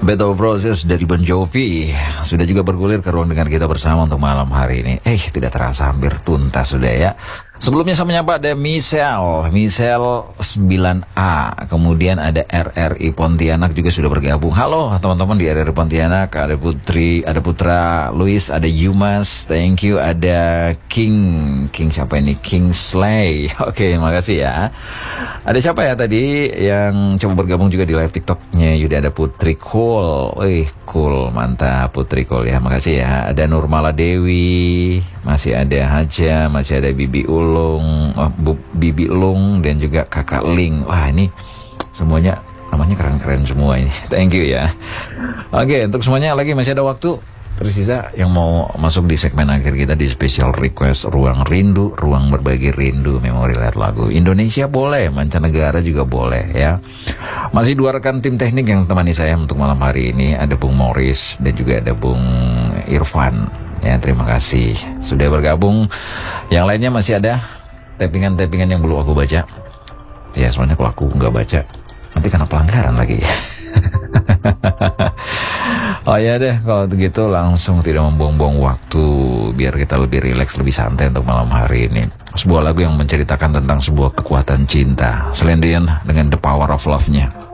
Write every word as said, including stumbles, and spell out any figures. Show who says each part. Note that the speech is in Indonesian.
Speaker 1: Battle Process dari Bon Jovi sudah juga bergulir ke ruang dengar kita bersama untuk malam hari ini. Eh, tidak terasa hampir tuntas sudah ya. Sebelumnya saya menyapa ada Michelle, Michelle sembilan A. Kemudian ada R R I Pontianak juga sudah bergabung. Halo teman-teman di R R I Pontianak. Ada Putri, ada Putra, Luis, ada Yumas. Thank you. Ada King, King siapa ini? King Slay. Oke, makasih ya. Ada siapa ya tadi yang coba bergabung juga di live TikToknya Yuda? Ada Putri Cool. Wih, cool, mantap Putri Cool ya. Makasih ya. Ada Nurmala Dewi, masih ada Haja, masih ada Bibi Ul. Lung, oh, Bu, Bibi Lung dan juga Kakak Ling. Wah, ini semuanya namanya keren-keren semua ini. Thank you ya. Oke, untuk semuanya lagi masih ada waktu tersisa yang mau masuk di segmen akhir kita di special request Ruang Rindu, Ruang Berbagi Rindu, Memori Lihat Lagu. Indonesia boleh, mancanegara juga boleh ya. Masih dua rekan tim teknik yang temani saya untuk malam hari ini. Ada Bung Morris dan juga ada Bung Irfan. Ya, terima kasih sudah bergabung. Yang lainnya masih ada tappingan-tappingan yang belum aku baca. Ya, soalnya kalau aku nggak baca nanti kena pelanggaran lagi. Oh ya deh, kalau begitu langsung tidak membuang-buang waktu, biar kita lebih rileks, lebih santai untuk malam hari ini. Sebuah lagu yang menceritakan tentang sebuah kekuatan cinta, Celine Dion dengan The Power of Love-nya.